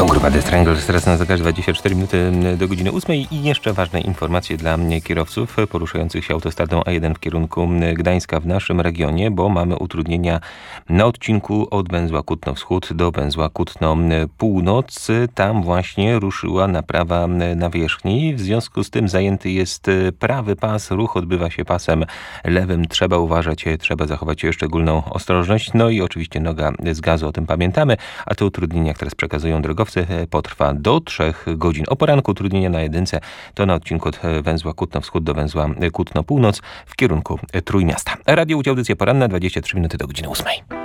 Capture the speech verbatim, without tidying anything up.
To grupa The Strangles, teraz na zegarze dwadzieścia cztery minuty do godziny ósmej i jeszcze ważne informacje dla kierowców poruszających się autostradą A jeden w kierunku Gdańska w naszym regionie, bo mamy utrudnienia na odcinku od węzła Kutno-Wschód do węzła Kutno-Północ. Tam właśnie ruszyła naprawa nawierzchni, w związku z tym zajęty jest prawy pas, ruch odbywa się pasem lewym, trzeba uważać, trzeba zachować szczególną ostrożność, no i oczywiście noga z gazu, o tym pamiętamy, a te utrudnienia, które przekazują drogowcy, potrwa do trzech godzin. O poranku utrudnienia na jedynce to na odcinku od węzła Kutno-Wschód do węzła Kutno-Północ w kierunku Trójmiasta. Radio Łódź, audycja poranna, dwadzieścia trzy minuty do godziny ósmej.